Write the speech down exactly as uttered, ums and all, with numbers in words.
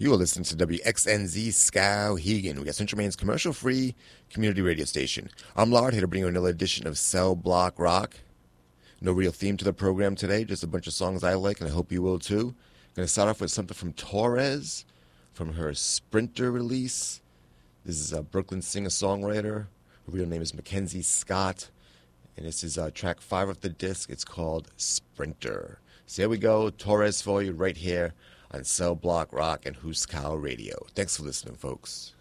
You are listening to W X N Z Skowhegan. We got Central Maine's commercial-free community radio station. I'm Lard, here to bring you another edition of Cell Block Rock. No real theme to the program today, just a bunch of songs I like, and I hope you will too. I'm going to start off with something from Torres, from her Sprinter release. This is a Brooklyn singer-songwriter. Her real name is Mackenzie Scott, and this is uh, track five of the disc. It's called Sprinter. So here we go, Torres for you right here on Cell Block Rock and Huskau Radio. Thanks for listening, folks.